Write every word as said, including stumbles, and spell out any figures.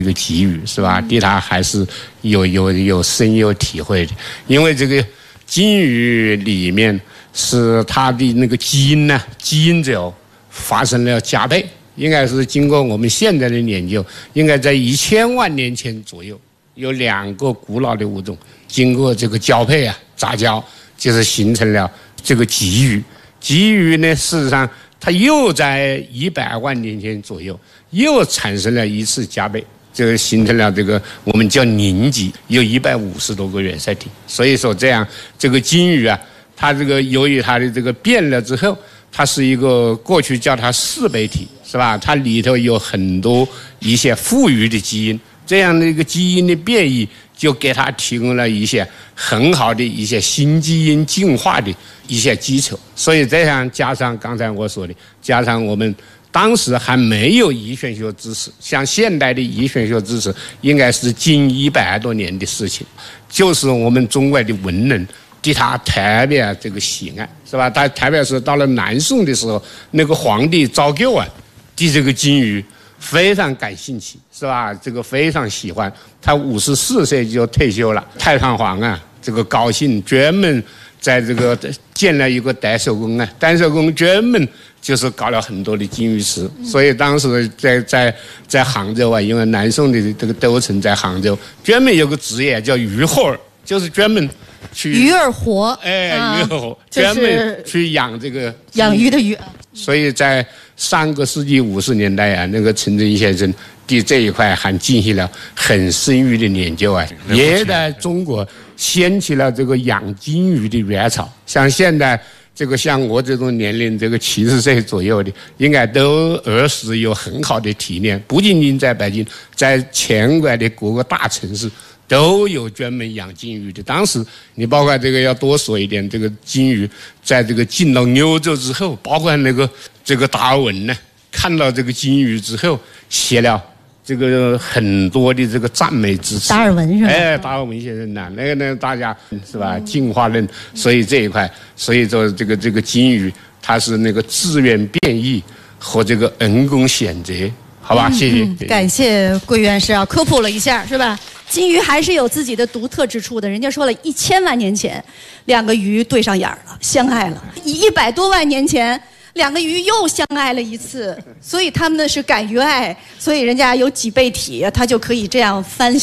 这个给予是吧？对他还是有有有深有体会的，因为这个金鱼里面是它的那个基因呢，基因只有发生了加倍，应该是经过我们现在的研究，应该在一千万年前左右，有两个古老的物种经过这个交配啊、杂交，就是形成了这个鲫鱼。鲫鱼呢，事实上它又在一百万年前左右又产生了一次加倍。这个形成了这个我们叫凝集，有一百五十多个染色体。所以说这样这个金鱼啊，它这个由于它的这个变了之后，它是一个过去叫它四倍体是吧？它里头有很多一些富余的基因，这样的一个基因的变异就给它提供了一些很好的一些新基因进化的一些基础。所以这样加上刚才我说的，加上我们当时还没有遗传学知识，像现代的遗传学知识应该是近一百多年的事情，就是我们中国的文人对他特别这个喜爱是吧？他特别是到了南宋的时候，那个皇帝赵构啊对这个金鱼非常感兴趣是吧？这个非常喜欢，他五十四岁就退休了。太上皇啊这个高兴，专门在这个建了一个代寿宫啊，代寿宫专门就是搞了很多的金鱼池，所以当时在在在杭州啊，因为南宋的这个都城在杭州，专门有个职业叫鱼货儿，就是专门去鱼儿活， 哎， 啊、 鱼儿活， 就是专门去养这个养鱼的鱼。 所以在上个世纪五十年代啊，那个陈真先生对这一块还进行了很深入的研究啊，也在中国掀起了这个养金鱼的热潮。像现在这个像我这种年龄，这个七十岁左右的，应该都儿时有很好的体验，不仅仅在北京，在全国的各个大城市都有专门养金鱼的。当时你包括这个要多说一点，这个金鱼在这个进到欧洲之后，包括那个这个达尔文呢，看到这个金鱼之后写了这个很多的这个赞美之词。 达尔文是吧？ 哎，达尔文先生呐，那个呢，大家是吧？进化论，所以这一块，所以说这个这个金鱼，它是那个自然变异和这个人工选择，好吧？嗯、谢谢、嗯。 感谢桂院士啊，科普了一下，是吧？金鱼还是有自己的独特之处的。人家说了一千万年前，两个鱼对上眼了，相爱了；一百多万年前，两个鱼又相爱了一次。所以他们呢是敢于爱，所以人家有几倍体，它就可以这样翻。